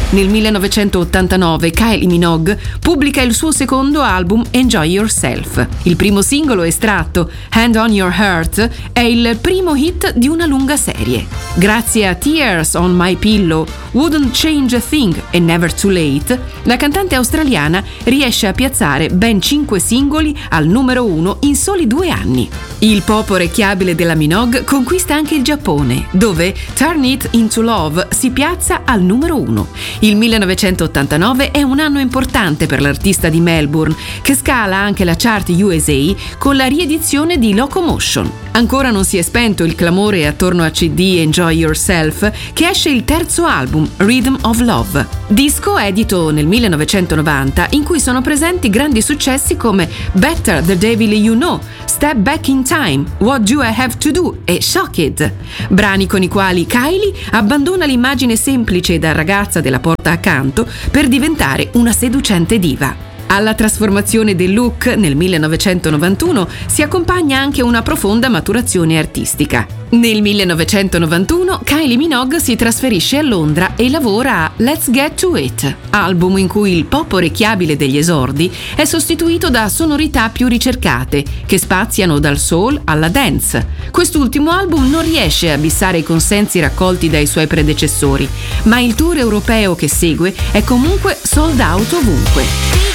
Nel 1989 Kylie Minogue pubblica il suo secondo album Enjoy Yourself. Il primo singolo estratto, Hand on Your Heart, è il primo hit di una lunga serie. Grazie a Tears on My Pillow, Wouldn't Change a Thing e Never Too Late, la cantante australiana riesce a piazzare ben 5 singoli al numero 1 in soli 2 anni. Il pop orecchiabile della Minogue conquista anche il Giappone, dove Turn It Into Love si piazza al numero 1. Il 1989 è un anno importante per l'artista di Melbourne, che scala anche la chart USA con la riedizione di Locomotion. Ancora non si è spento il clamore attorno a CD Enjoy Yourself, che esce il terzo album, Rhythm of Love. Disco edito nel 1990, in cui sono presenti grandi successi come Better the Devil You Know, Step Back in Time, What Do I Have to Do e Shocked, brani con i quali Kylie abbandona l'immagine semplice da ragazza della porta accanto per diventare una seducente diva. Alla trasformazione del look nel 1991 si accompagna anche una profonda maturazione artistica. Nel 1991 Kylie Minogue si trasferisce a Londra e lavora a Let's Get to It, album in cui il pop orecchiabile degli esordi è sostituito da sonorità più ricercate, che spaziano dal soul alla dance. Quest'ultimo album non riesce a bissare i consensi raccolti dai suoi predecessori, ma il tour europeo che segue è comunque sold out ovunque.